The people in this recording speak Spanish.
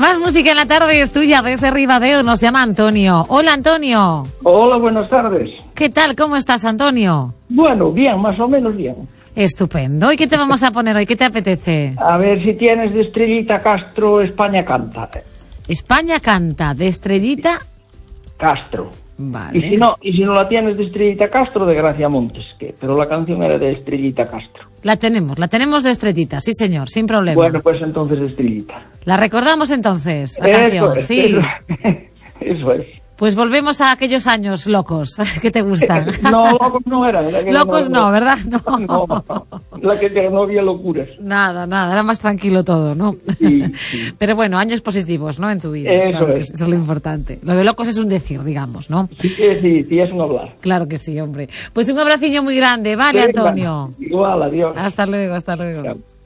Más música en la tarde es tuya desde Ribadeo. Nos llama Antonio. Hola, Antonio. Hola, buenas tardes. ¿Qué tal? ¿Cómo estás, Antonio? Bueno, bien, más o menos bien. Estupendo. ¿Y qué te vamos a poner hoy? ¿Qué te apetece? A ver si tienes de Estrellita Castro España Canta. España Canta, de Estrellita Castro. Vale. Y si no la tienes de Estrellita Castro, de Gracia Montes, pero la canción era de Estrellita Castro. La tenemos de Estrellita, sí señor, sin problema. Bueno, pues entonces de Estrellita. La recordamos entonces, la canción, sí. Eso es. Pues volvemos a aquellos años locos que te gustan. No, locos no eran. Locos no, ¿verdad? No. La que no había locuras. Nada, era más tranquilo todo, ¿no? Sí. Pero bueno, años positivos, ¿no? En tu vida. Eso claro, es. Eso es lo importante. Lo de locos es un decir, digamos, ¿no? Sí, es un hablar. Claro que sí, hombre. Pues un abraciño muy grande, ¿vale, Sí, Antonio? Igual, adiós. Hasta luego. Chao.